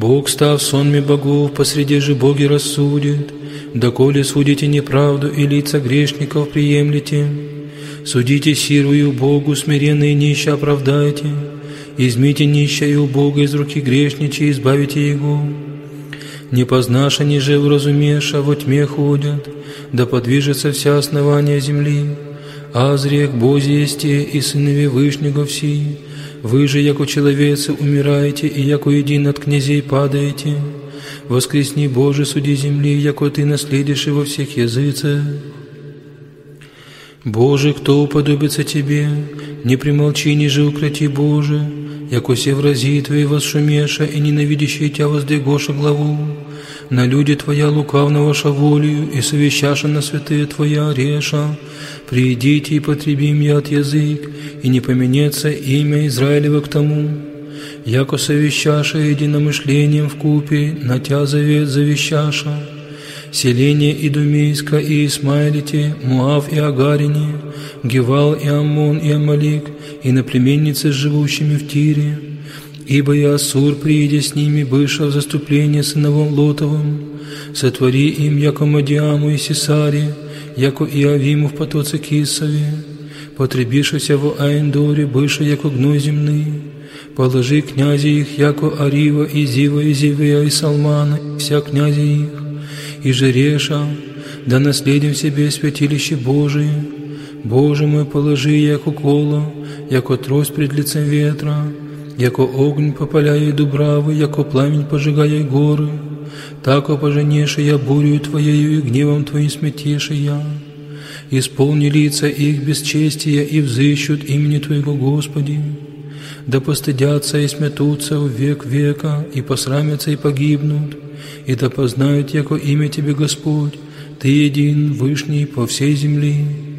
Бог, став сонми богов, посреди же боги рассудит, доколе судите неправду и лица грешников приемлете. Судите сирую Богу, смиренные нищие оправдайте, измите нищую Бога из руки грешничей, избавите его. Не познаша, ни же уразумеша, во тьме ходят, да подвижется вся основание земли. Азрек Бози есте и сынове Вышнего все, вы же, яко человецы, умираете, и яко един от князей падаете. Воскресни, Боже, суди земли, яко Ты наследишь во всех языцах. Боже, кто уподобится Тебе? Не примолчи, ни же укроти, Боже, яко се врази Твои возшумеша, и ненавидящие Тя воздвигоша главу. На люди Твоя лукавного шаволию, и совещаша на святые Твоя реша. Приидите и потребим я от язык, и не поменется имя Израилева к тому. Яко совещаша единомышлением вкупе, на Тя завет завещаша. Селение Идумейска и Исмаилите, Муав и Агарине, Гевал и Аммон и Амалик, и наплеменницы с живущими в Тире. Ибо и Ассур, приидя с ними, быша в заступление сыновом Лотовым, сотвори им, яко Мадиаму и Сесаре, яко и Авиму в потоце Кисове, потребившися в Аэндоре, быша, яко гной земный, положи князи их, яко Арива, и Зива, и Зивия, и Салмана, и вся князи их, и Жереша, да наследим себе святилище Божие. Боже мой, положи, яко коло, яко трость пред лицем ветра, яко огонь попаляя дубравы, яко пламень пожигая горы, тако поженеши я бурю Твоею и гневом Твоим сметеши я. Исполни лица их бесчестия и взыщут имени Твоего, Господи. Да постыдятся и сметутся в век века, и посрамятся и погибнут, и да познают, яко имя Тебе, Господь, Ты един, Вышний по всей земли.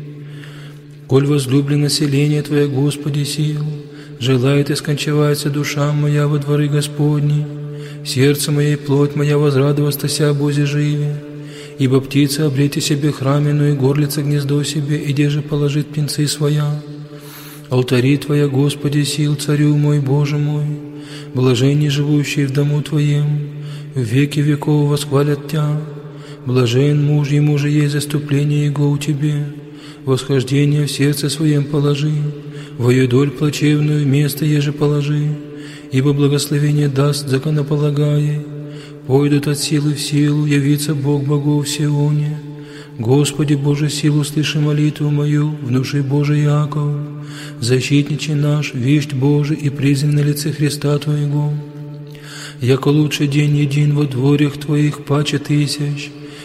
Коль возлюблено селение Твое, Господи, сил, желает и скончевается душа моя во дворы Господни, сердце мое и плоть моя возрадовастася Бозе живе, ибо птица обрети себе храмину и горлица гнездо себе, и где же положит птенцы своя. Алтари Твоя, Господи, сил, Царю мой, Боже мой, блаженни живущие в дому Твоем, в веки веков восхвалят Тя. Блажен муж, ему же есть заступление Его у Тебе, восхождение в сердце своем положи, вою доль плачевную место еже положи, ибо благословение даст законополагае. Пойдут от силы в силу, явится Бог богов в Сионе. Господи Боже, силу слыши молитву мою, внуши Божий Яков, защитниче наш, вещь Божий и призван на лице Христа Твоего. Яко лучший день един во дворях Твоих паче тысяч,